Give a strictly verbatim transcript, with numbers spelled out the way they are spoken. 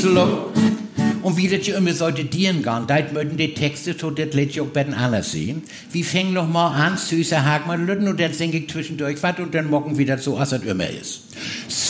Schluck. Und wie das ja immer sollte dienen gehen, da möchten die Texte, so das lädt ja auch bei den anderen sehen. Wir fangen noch mal an, süßer Hagmann Lütten, und dann singe ich zwischendurch was und dann mocken wieder so, als es immer ist.